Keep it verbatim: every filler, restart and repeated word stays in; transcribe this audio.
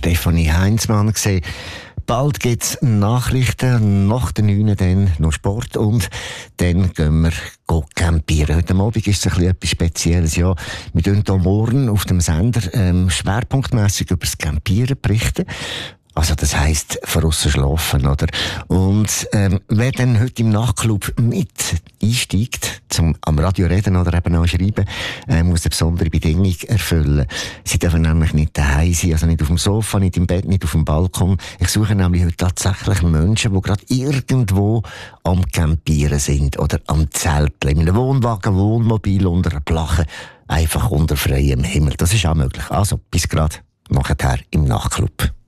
Stefanie Heinzmann gesehen. Bald gibt es Nachrichten, nach der neun dann noch Sport und dann gehen wir campieren. Heute Abend ist es ein bisschen etwas Spezielles. Ja, wir tun hier morgen auf dem Sender ähm, schwerpunktmässig über das Campieren berichten. Also das heisst, von aussen schlafen, oder? Und ähm, wer dann heute im Nachtclub mit einsteigt, zum am Radio reden oder eben auch schreiben, äh, muss eine besondere Bedingung erfüllen. Sie dürfen nämlich nicht daheim sein, also nicht auf dem Sofa, nicht im Bett, nicht auf dem Balkon. Ich suche nämlich heute tatsächlich Menschen, die gerade irgendwo am Campieren sind oder am Zelteln, in einem Wohnwagen, Wohnmobil, unter einer Plache, einfach unter freiem Himmel. Das ist auch möglich. Also, bis gerade nachher im Nachtclub.